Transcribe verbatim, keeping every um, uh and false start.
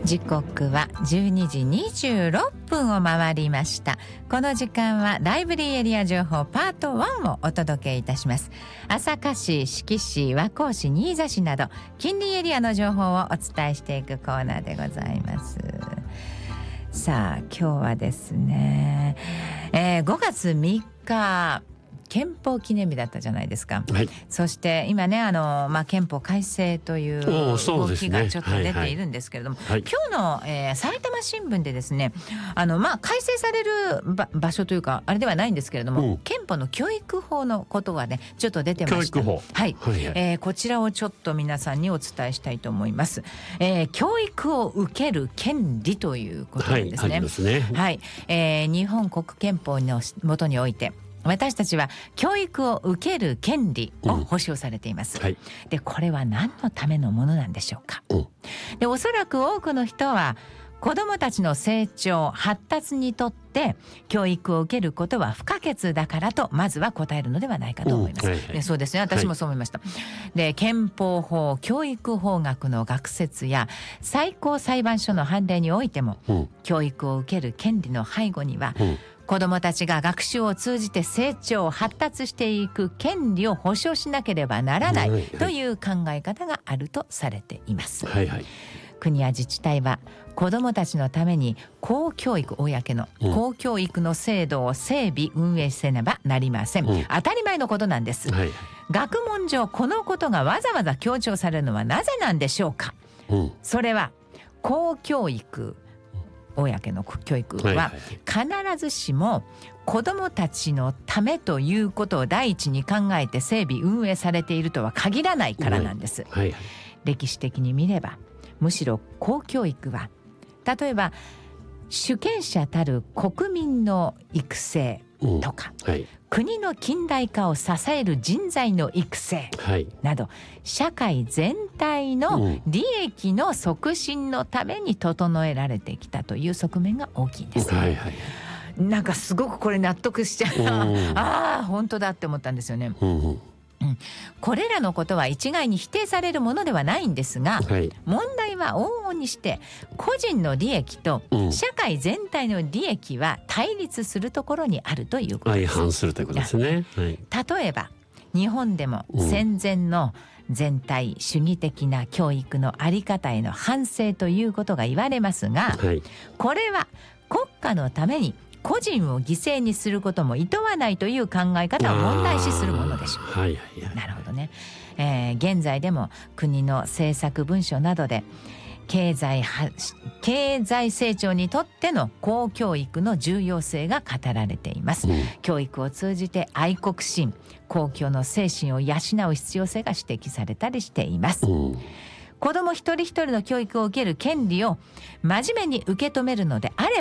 時刻はじゅうにじにじゅうろっぷんを回りました。この時間はライブリーエリア情報パートワンをお届けいたします。朝霞市、志木市、和光市、新座市など近隣エリアの情報をお伝えしていくコーナーでございます。さあ今日はですね、えー、ごがつみっか憲法記念日だったじゃないですか、はい、そして今ねあの、まあ、憲法改正という動きがちょっと出ているんですけれども、はいはい、今日の、えー、埼玉新聞でですねあの、まあ、改正される場所というかあれではないんですけれども、うん、憲法の教育法のことがねちょっと出てました。 教育法、 はいはいはい、えー、こちらをちょっと皆さんにお伝えしたいと思います、えー、教育を受ける権利ということなんですね。 はい、ありますね。 はい、えー、日本国憲法の下において私たちは教育を受ける権利を保障されています、うんはい、でこれは何のためのものなんでしょうか、うん、でおそらく多くの人は子どもたちの成長発達にとって教育を受けることは不可欠だからとまずは答えるのではないかと思います、うんはいはい、でそうですね、私もそう思いました、はい、で憲法法教育法学の学説や最高裁判所の判例においても、うん、教育を受ける権利の背後には、うん、子どもたちが学習を通じて成長発達していく権利を保障しなければならないという考え方があるとされています、はいはい、国や自治体は子どもたちのために公教育公の公教育の制度を整備運営せねばなりません、うん、当たり前のことなんです、はい、学問上このことがわざわざ強調されるのはなぜなんでしょうか、うん、それは公教育公の教育は必ずしも子どもたちのためということを第一に考えて整備運営されているとは限らないからなんです、はいはいはい、歴史的に見ればむしろ公教育は例えば主権者たる国民の育成とか、うんはい、国の近代化を支える人材の育成など、はい、社会全体の利益の促進のために整えられてきたという側面が大きいんです、はいはい、なんかすごくこれ納得しちゃう、うん、ああ本当だって思ったんですよね、うんうんうん、これらのことは一概に否定されるものではないんですが、はい、問題は往々にして個人の利益と社会全体の利益は対立するところにあるということです。 相反するということですね、はい、 例えば日本でも戦前の全体主義的な教育の在り方への反省ということが言われますが、はい、これは国家のために個人を犠牲にすることも厭わないという考え方を問題視するものでしょう、はいはいはい、なるほどね、えー、現在でも国の政策文書などで経済は経済成長にとっての公教育の重要性が語られています、うん、教育を通じて愛国心公共の精神を養う必要性が指摘されたりしています、うん、子ども一人一人の教育を受ける権利を真面目に受け止めるのであれ